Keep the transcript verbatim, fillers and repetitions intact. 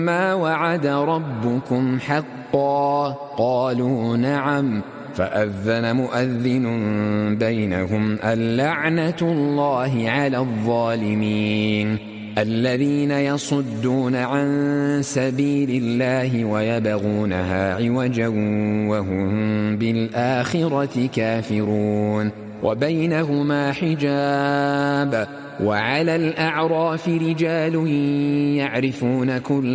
ما وعد ربكم حقا؟ قالوا نعم. فأذن مؤذن بينهم اللعنة الله على الظالمين الذين يصدون عن سبيل الله ويبغونها عوجا وهم بالآخرة كافرون وبينهما حجاب وعلى الأعراف رجال يعرفون كل